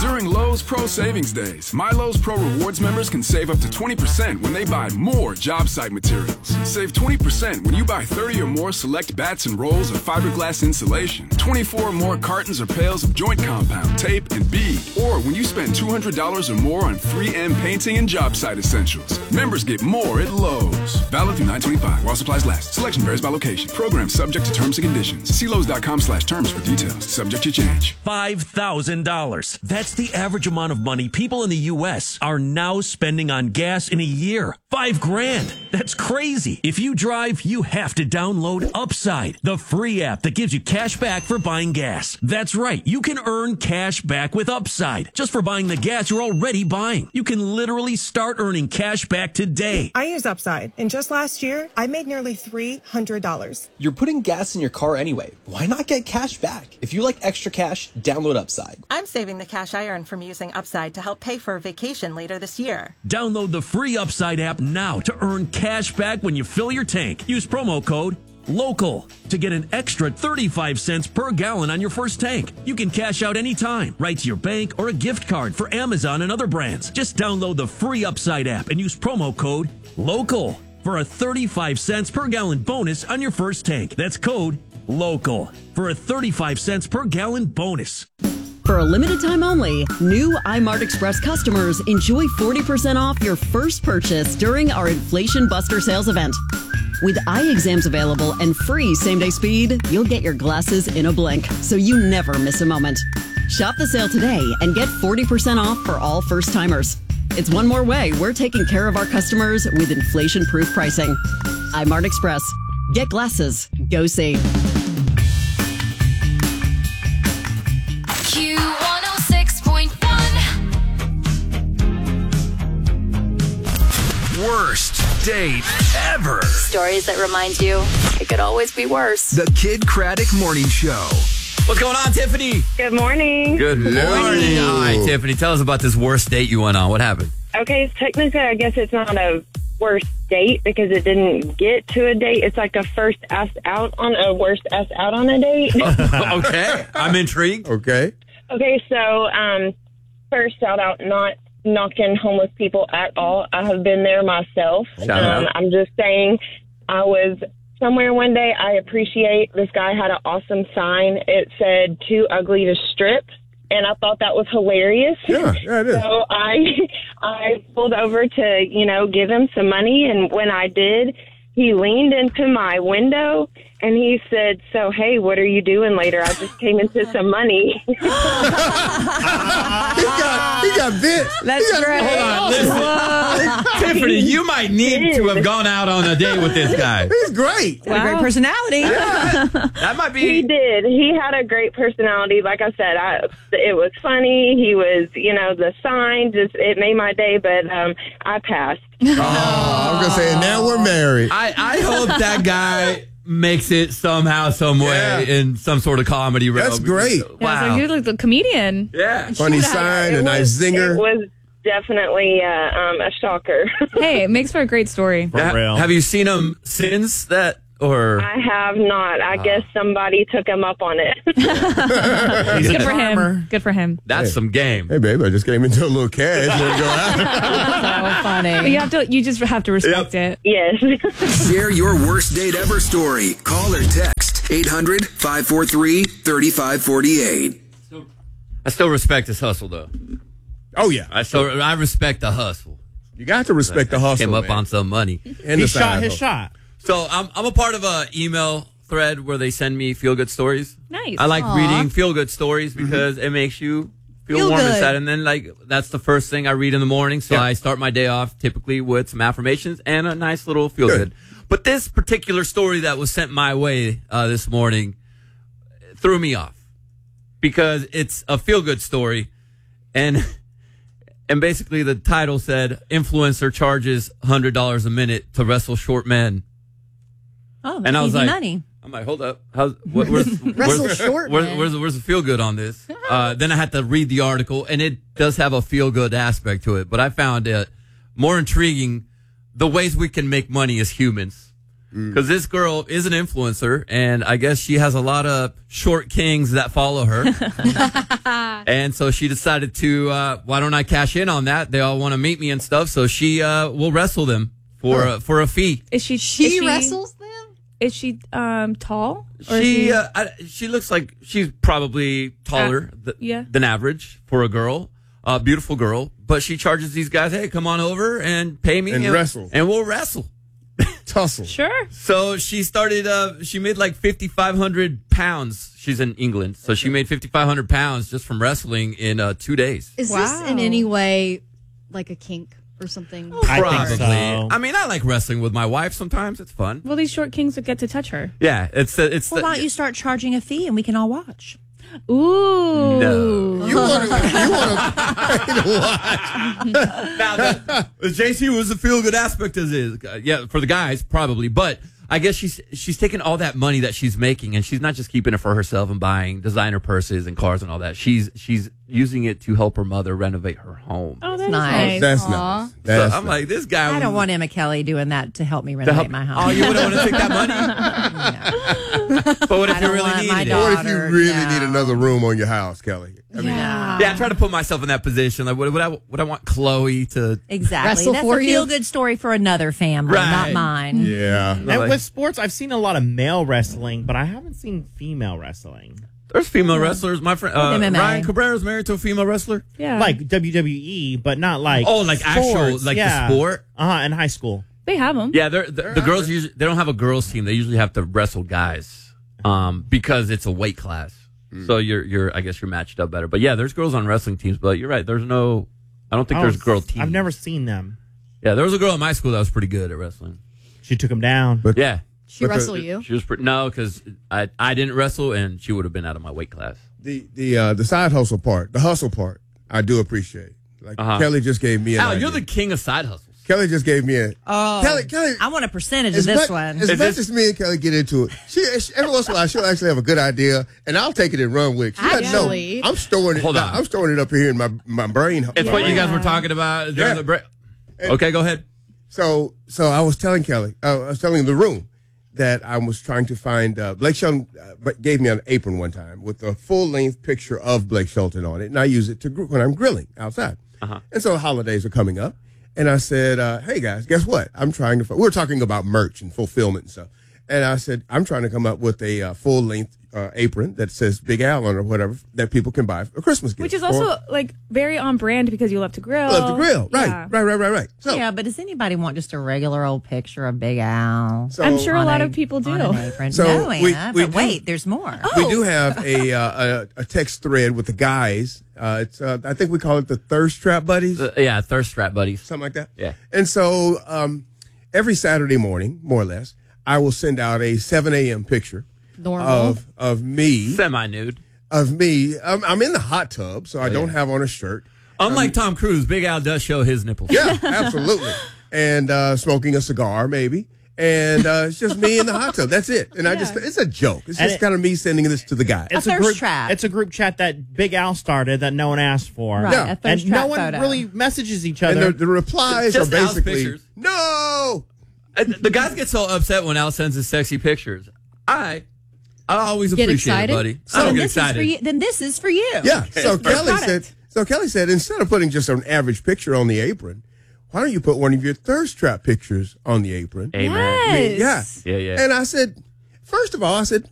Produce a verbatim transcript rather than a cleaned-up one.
During Lowe's Pro Savings Days, My Lowe's Pro Rewards members can save up to twenty percent when they buy more job site materials. Save twenty percent when you buy thirty or more select bats and rolls of fiberglass insulation, twenty-four or more cartons or pails of joint compound, tape, and bead, or when you spend two hundred dollars or more on three M painting and job site essentials. Members get more at Lowe's. Valid through nine twenty-five while supplies last. Selection varies by location. Program subject to terms and conditions. See Lowe's.com slash terms for details. Subject to change. five thousand dollars. That's the average amount of money people in the U S are now spending on gas in a year. Five grand. That's crazy. If you drive, you have to download Upside, the free app that gives you cash back for buying gas. That's right. You can earn cash back with Upside just for buying the gas you're already buying. You can literally start earning cash back today. I use Upside, and just last year, I made nearly three hundred dollars. You're putting gas in your car anyway. Why not get cash back? If you like extra cash, download Upside. I'm saving the cash I earn from using Upside to help pay for a vacation later this year. Download the free Upside app now to earn cash back when you fill your tank. Use promo code LOCAL to get an extra thirty-five cents per gallon on your first tank. You can cash out anytime, right to your bank or a gift card for Amazon and other brands. Just download the free Upside app and use promo code LOCAL for a thirty-five cents per gallon bonus on your first tank. That's code LOCAL for a thirty-five cents per gallon bonus. For a limited time only, new iMart Express customers enjoy forty percent off your first purchase during our Inflation Buster sales event. With eye exams available and free same-day speed, you'll get your glasses in a blink, so you never miss a moment. Shop the sale today and get forty percent off for all first-timers. It's one more way we're taking care of our customers with inflation-proof pricing. iMart Express. Get glasses. Go see. Q one oh six point one. Worst date ever. Stories that remind you it could always be worse. The Kid Craddock Morning Show. What's going on, Tiffany? Good morning. Good morning. All right, Tiffany, tell us about this worst date you went on. What happened? Okay, technically, I guess it's not a worst date because it didn't get to a date. It's like a first ass out on a worst ass out on a date. Okay, I'm intrigued. Okay. Okay, so um, first shout out, not knocking homeless people at all. I have been there myself. Shout um, out. I'm just saying I was somewhere one day. I appreciate this guy had an awesome sign. It said too ugly to strip. And I thought that was hilarious. Yeah, yeah, it is. So I, I pulled over to, you know, give him some money. And when I did, he leaned into my window and he said, so, hey, what are you doing later? I just came into some money. he got, he got bit. That's got, great. Hold on, listen. Tiffany, you might need to have gone out on a date with this guy. He's great. Got a great personality. Yeah. That might be. He did. He had a great personality. Like I said, I, it was funny. He was, you know, the sign, just it made my day, but um, I passed. Oh, I'm going to say, now we're married. I, I hope that guy makes it somehow, some way, Yeah. in some sort of comedy realm. That's great. Wow. Yeah, so you're like the comedian. Yeah. Funny sign, a It nice was- zinger. It was definitely uh, um, a shocker. Hey, it makes for a great story. Ha- have you seen him since that? Or I have not. I guess somebody took him up on it. Good for him. Good for him. that's Hey. some game. Hey, babe, I just came into a little cash. Wanna go out? So funny. You have to. You just have to respect it. Yes. Share your worst date ever story. Call or text eight hundred, five four three, three five four eight. I still respect his hustle, though. Oh, yeah. I still I respect the hustle. You got to respect the hustle, Came up man. on some money. And He the shot side his hustle. shot. So I'm I'm a part of a email thread where they send me feel good stories. Nice. I like Aw. reading feel good stories because it makes you feel, Feel warm good. inside. And then like that's the first thing I read in the morning. So Yeah. I start my day off typically with some affirmations and a nice little feel Good. good. But this particular story that was sent my way uh, this morning threw me off because it's a feel good story, and and basically the title said influencer charges one hundred dollars a minute to wrestle short men. Oh, that's And I was easy like, money. I'm like, hold up. How's, what, where's, Wrestle where's, short where's, men. where's, where's the feel good on this? Uh, then I had to read the article, and it does have a feel good aspect to it. But I found it more intriguing the ways we can make money as humans. because this girl is an influencer, and I guess she has a lot of short kings that follow her. And so she decided to, uh, why don't I cash in on that? They all want to meet me and stuff, so she uh, will wrestle them for uh, for a fee. Is she? She, is she wrestles them? Is she um tall? Or is She she uh, I, she looks like she's probably taller Uh, th- yeah. than average for a girl, a beautiful girl. But she charges these guys, hey, come on over and pay me And wrestle. and we'll wrestle. Tussle. Sure. So she started. Uh, she made like fifty five hundred pounds. She's in England, so she made fifty five hundred pounds just from wrestling in uh, two days. Is Wow. this in any way like a kink or something? I Probably. think so. I mean, I like wrestling with my wife. Sometimes it's fun. Well, these short kings would get to touch her. Yeah, it's uh, it's. Well, the- why don't you start charging a fee and we can all watch? Ooh. No. You want to you want to pay to watch. Now, the, the J C was the feel good aspect as is. Uh, yeah, for the guys probably, but I guess she's she's taking all that money that she's making, and she's not just keeping it for herself and buying designer purses and cars and all that. She's she's using it to help her mother renovate her home. Oh, that's Nice. nice. That's Aw. nice. So That's I'm nice. like, this guy. I don't was- want Emma Kelly doing that to help me to renovate help my home. Oh, you wouldn't want to take that money? But what if I you don't really want my needed it? What if you daughter, really no. need another room on your house, Kelly? I mean, Yeah. Yeah, I try to put myself in that position. Like, would, would I would I want Chloe to? Exactly. Wrestle That's for a you? feel-good story for another family, Right. not mine. yeah. And Like- with sports, I've seen a lot of male wrestling, but I haven't seen female wrestling. There's female wrestlers. My friend uh, M M A. Ryan Cabrera is married to a female wrestler. Yeah. Like W W E, but not like Oh, like actual- sports. like the yeah. sport? Uh-huh, in high school. they have them. Yeah, they're, the, the girls usually they don't have a girls team. They usually have to wrestle guys, um, because it's a weight class. So you're you're I guess you're matched up better. But yeah, there's girls on wrestling teams. But you're right. There's no. I don't think Oh, there's girl teams. I've never seen them. Yeah, there was a girl in my school that was pretty good at wrestling. She took them down. But Yeah, She But the- wrestle you? she was pretty. No, because I I didn't wrestle, and she would have been out of my weight class. the the uh, the side hustle part, the hustle part, I do appreciate. Like Uh-huh. Kelly just gave me an Al, idea. you're the king of side hustles. Kelly just gave me a. Oh, Kelly, Kelly. I want a percentage As of this much, one. as Is much this- as me and Kelly get into it, she, she every once in a while she'll actually have a good idea, and I'll take it and run with it. She doesn't know. Actually- I'm storing it. Hold on. I'm storing it up here in my my brain. It's my what you brain. guys were talking about during Yeah. the break. Okay, go ahead. So, so I was telling Kelly, uh, I was telling the room that I was trying to find. Uh, Blake Shelton uh, gave me an apron one time with a full length picture of Blake Shelton on it, and I use it to gr- when I'm grilling outside. Uh-huh. And so holidays are coming up, and I said, uh, "Hey guys, guess what? I'm trying to. Fi-. We were talking about merch and fulfillment and stuff." And I said, I'm trying to come up with a uh, full length uh, apron that says Big Al on it or whatever that people can buy for a Christmas gift. Which is also Or- like very on brand because you love to grill. love to grill, right? Yeah. Right, right, right, right. So, yeah, but does anybody want just a regular old picture of Big Al? So- I'm sure a on lot of people on do. an apron? So no, we- Anna, we but do- wait, there's more. we do have a, uh, a a text thread with the guys. Uh, it's uh, I think we call it the Thirst Trap Buddies, Uh, yeah, thirst trap buddies. something like that. Yeah. And so um, every Saturday morning, more or less, I will send out a seven a.m. picture Normal. of of me, Semi nude. of me. I'm, I'm in the hot tub, so I don't have on a shirt. Unlike Tom Cruise, Big Al does show his nipples. Yeah, absolutely. And uh, smoking a cigar, maybe. And uh, it's just me in the hot tub. That's it. And I just, it's a joke. It's And just it- kind of me sending this to the guys. It's thirst group, trap. It's a group chat that Big Al started that no one asked for. Right, Yeah. a thirst And no trap one photo. really messages each And other. the, the replies Just are Al's basically, pictures. no. And the guys get so upset when Al sends his sexy pictures. I, I always Get appreciate excited? it, buddy. So I don't then get this is excited. for you. Then this is for you. Yeah. So Kelly Product. said, so Kelly said, instead of putting just an average picture on the apron, why don't you put one of your thirst trap pictures on the apron? Amen. Yes. Yeah. Yeah, yeah. And I said, first of all, I said,